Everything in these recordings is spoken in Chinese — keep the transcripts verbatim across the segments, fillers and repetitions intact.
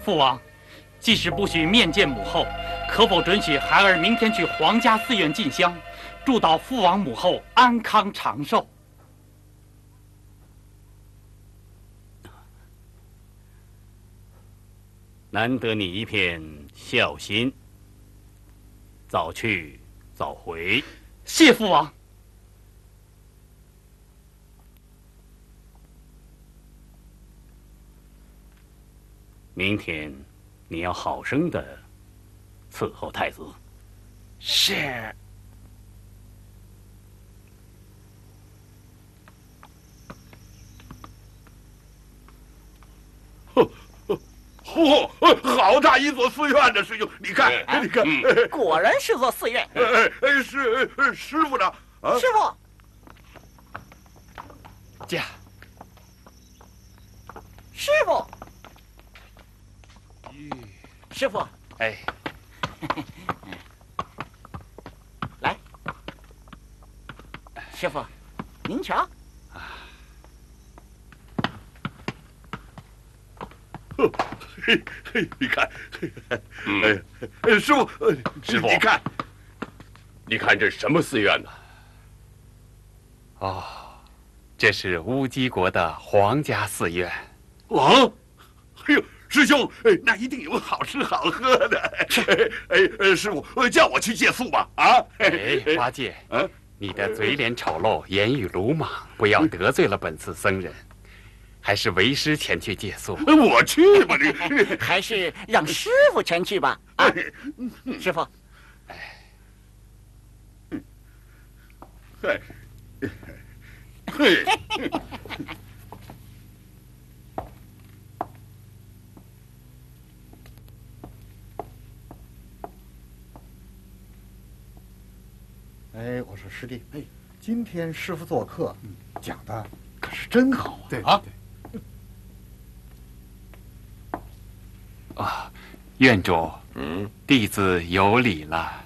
父王，即使不许面见母后，可否准许孩儿明天去皇家寺院进香，祝祷父王母后安康长寿？ 难得你一片孝心，早去早回。 谢父王。 明天你要好生的伺候太子。 是。 嚯、哦，好大一座寺院的师兄，你看，哎、你看、 嗯，果然是座寺院。 哎哎，是师傅呢？啊， 师傅， 驾。 师傅，师傅， 哎， 来，师傅，您瞧。 嘿嘿，你看，哎，哎，师傅， 师傅， 你看， 你看这是什么寺院呢？ 哦，这是乌鸡国的皇家寺院。 哦，哎呦，师兄，那一定有好吃好喝的。哎哎，师傅，叫我去借宿吧。啊， 哎，八戒，啊，你的嘴脸丑陋，言语鲁莽，不要得罪了本次僧人。还是为师前去借宿。 我去吧，你还是让师傅前去吧。啊，师傅， 哎，嘿，嘿， 哎，我说师弟，哎，今天师傅做客，讲的可是真好啊！ 对啊。 啊，院主， 嗯， 弟子有礼了。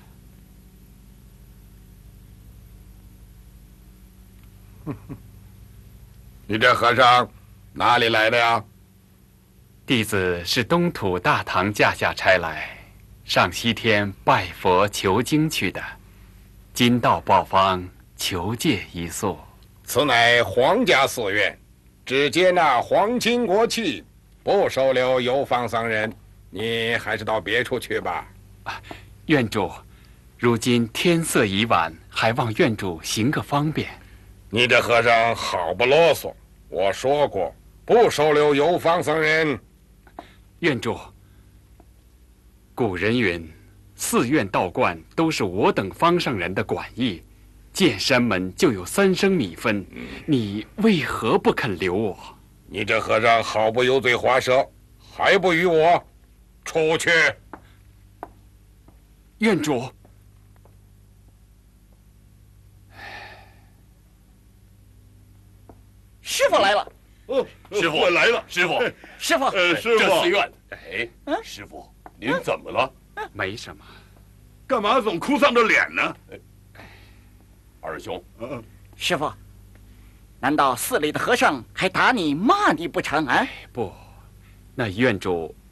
你这和尚哪里来的呀？ 弟子是东土大唐驾下差来，上西天拜佛求经去的，今到报方，求借一宿。 此乃皇家寺院，只接纳皇亲国戚，不收留游方僧人。你还是到别处去吧。 啊，院主，如今天色已晚，还望院主行个方便。 你这和尚好不啰嗦，我说过不收留游方僧人。 院主，古人云，寺院道观都是我等方上人的管役，见山门就有三升米分，你为何不肯留我？ 你这和尚好不油嘴滑舌，还不与我出去！ 院主， 师傅来了。 哦， 师傅来了， 师傅， 师傅， 呃，师傅， 这寺院，哎，师傅，您怎么了？ 没什么。 干嘛总哭丧着脸呢？ 二兄， 嗯， 师傅，难道寺里的和尚还打你骂你不成啊？ 不，那院主